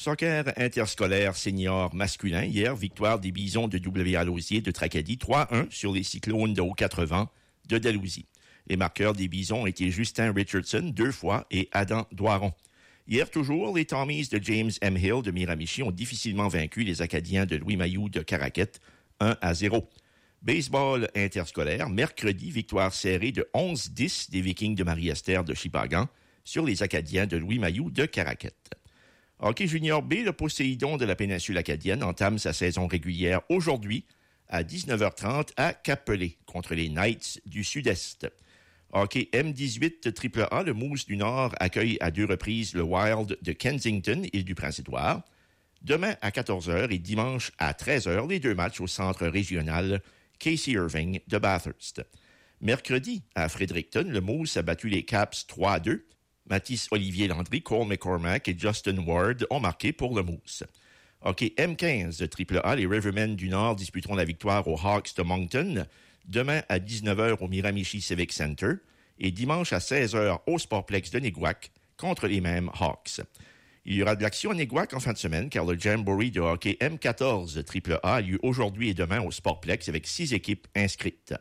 Soccer interscolaire senior masculin. Hier, victoire des Bisons de W.A. Lausier de Tracadie, 3-1 sur les Cyclones de Haut-80 de Dalhousie. Les marqueurs des Bisons étaient Justin Richardson 2 fois et Adam Doiron. Hier toujours, les Tommies de James M. Hill de Miramichi ont difficilement vaincu les Acadiens de Louis Mailloux de Caraquette 1-0. Baseball interscolaire, mercredi, victoire serrée de 11-10 des Vikings de Marie-Esther de Chipagan sur les Acadiens de Louis Mailloux de Caraquette. Hockey junior B, le Poséidon de la péninsule acadienne entame sa saison régulière aujourd'hui à 19h30 à Cap-Pelé contre les Knights du Sud-Est. Hockey M18 AAA, le Moose du Nord accueille à 2 reprises le Wild de Kensington, île du Prince-Édouard. Demain à 14h et dimanche à 13h, les 2 matchs au centre régional Casey Irving de Bathurst. Mercredi, à Fredericton, le Moose a battu les Caps 3-2. Mathis Olivier Landry, Cole McCormack et Justin Ward ont marqué pour le Moose. Hockey M15 AAA, les Rivermen du Nord disputeront la victoire aux Hawks de Moncton demain à 19h au Miramichi Civic Center et dimanche à 16h au Sportplex de Néguac contre les mêmes Hawks. Il y aura de l'action à Néguac en fin de semaine car le Jamboree de hockey M14 AAA a lieu aujourd'hui et demain au Sportplex avec 6 équipes inscrites.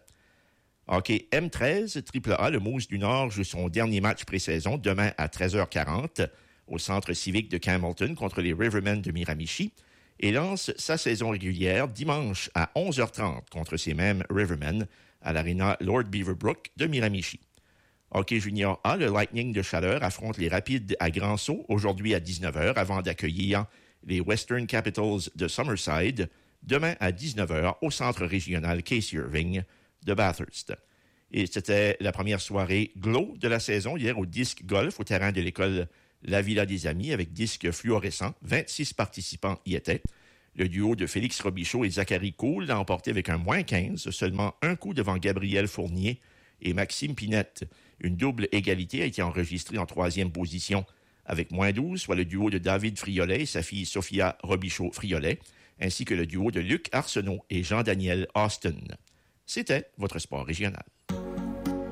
Hockey M13 AAA, le Moose du Nord joue son dernier match pré-saison demain à 13h40 au centre civique de Campbellton contre les Rivermen de Miramichi et lance sa saison régulière dimanche à 11h30 contre ces mêmes Rivermen à l'aréna Lord Beaverbrook de Miramichi. Hockey junior A, le Lightning de Chaleur affronte les Rapides à Grand-Sault aujourd'hui à 19h avant d'accueillir les Western Capitals de Summerside demain à 19h au centre régional Casey Irving de Bathurst. Et c'était la première soirée Glow de la saison hier au disque golf au terrain de l'école La Villa des Amis avec disque fluorescent. 26 participants y étaient. Le duo de Félix Robichaud et Zachary Cool l'a emporté avec un -15, seulement un coup devant Gabriel Fournier et Maxime Pinette. Une double égalité a été enregistrée en 3e position avec -12, soit le duo de David Friolet et sa fille Sophia Robichaud-Friolet, ainsi que le duo de Luc Arsenault et Jean-Daniel Austin. C'était votre sport régional.